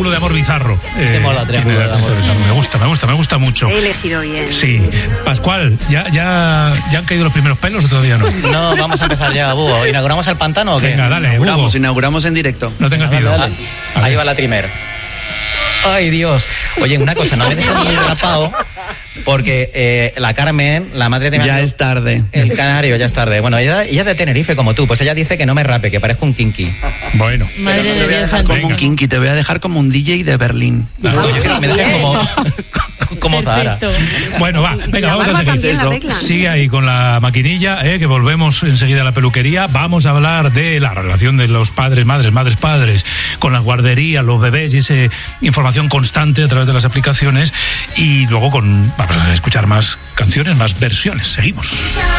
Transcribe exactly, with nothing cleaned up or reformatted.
Triángulo de Amor Bizarro. Eh, mola, Triángulo de Amor Bizarro. Me gusta, me gusta, me gusta mucho. He elegido bien. Sí. Pascual, ¿ya, ya, ¿ya han caído los primeros pelos o todavía no? No, vamos a empezar ya, Búho. ¿Inauguramos el pantano o qué? Venga, dale, inauguramos, Hugo. inauguramos en directo. No tengas Venga, miedo. dale, dale. Ahí va la trimer. Ay, Dios. Oye, una cosa, no me dejes ni rapado, porque eh, la Carmen, la madre de mi Ya amigo, es tarde. el canario, ya es tarde. Bueno, ella, ella es de Tenerife como tú, pues ella dice que no me rape, que parezco un kinky. Bueno. Madre Te de voy a Dios dejar como santo. un kinky, te voy a dejar como un D J de Berlín. No, yo quiero que me dejen como, como Zahara. Perfecto. Bueno, va, venga, La vamos a barba seguir. también la Eso. arreglan. Sigue ahí con la maquinilla, eh, que volvemos enseguida a la peluquería. Vamos a hablar de la relación de los padres, madres, madres, padres, con las guarderías, los bebés y esa información constante a través de las aplicaciones. Y luego con vamos a escuchar más canciones, más versiones. Seguimos.